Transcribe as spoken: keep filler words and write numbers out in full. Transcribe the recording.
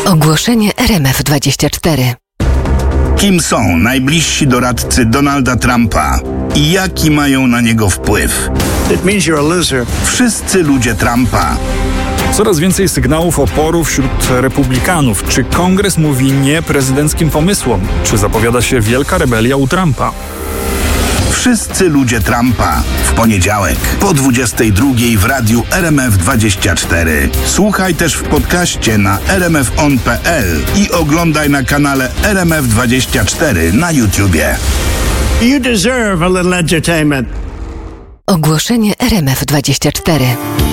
Ogłoszenie R M F dwadzieścia cztery. Kim są najbliżsi doradcy Donalda Trumpa i jaki mają na niego wpływ? It means you're a loser. Wszyscy ludzie Trumpa. Coraz więcej sygnałów oporu wśród republikanów. Czy kongres mówi nie prezydenckim pomysłom? Czy zapowiada się wielka rebelia u Trumpa? Wszyscy ludzie Trumpa. W poniedziałek po dwudziestej drugiej w radiu R M F dwadzieścia cztery. Słuchaj też w podcaście na r m f on kropka p l i oglądaj na kanale R M F dwadzieścia cztery na YouTubie. You deserve a little entertainment. Ogłoszenie R M F dwadzieścia cztery.